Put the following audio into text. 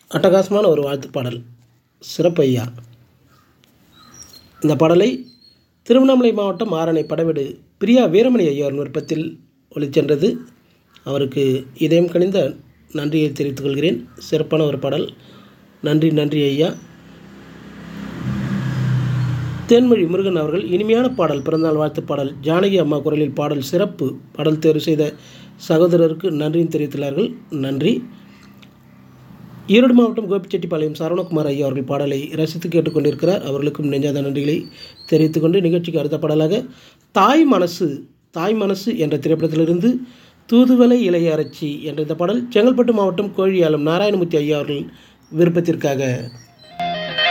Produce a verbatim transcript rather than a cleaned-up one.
அட்டகாசமான ஒரு வாழ்த்து பாடல். சிறப்பு ஐயா. இந்த பாடலை திருவண்ணாமலை மாவட்டம் ஆரணை படவேடு பிரியா வீரமணி ஐயா விருப்பத்தில் ஒளிச்சென்றது. அவருக்கு இதயம் கனிந்த நன்றியை தெரிவித்துக் கொள்கிறேன். சிறப்பான ஒரு பாடல். நன்றி நன்றி ஐயா. தேன்மொழி முருகன் அவர்கள் இனிமையான பாடல், பிறந்தநாள் வாழ்த்து பாடல், ஜானகி அம்மா குரலில் பாடல் சிறப்பு. பாடல் தேர்வு செய்த சகோதரருக்கு நன்றியும் தெரிவித்துள்ளார்கள். நன்றி. ஈரோடு மாவட்டம் கோபிச்செட்டிப்பாளையம் சரவணகுமார் ஐயா அவர்கள் பாடலை ரசித்து கேட்டுக்கொண்டிருக்கிறார். அவர்களுக்கும் நெஞ்சாத நன்றிகளை தெரிவித்துக்கொண்டு நிகழ்ச்சிக்கு அடுத்த பாடலாக தாய் மனசு தாய் மனசு என்ற திரைப்படத்திலிருந்து தூதுவளை இளைய அரைச்சி என்ற இந்த பாடல் செங்கல்பட்டு மாவட்டம் கோழியாலம் நாராயணமூர்த்தி ஐயா அவர்கள் விருப்பத்திற்காக.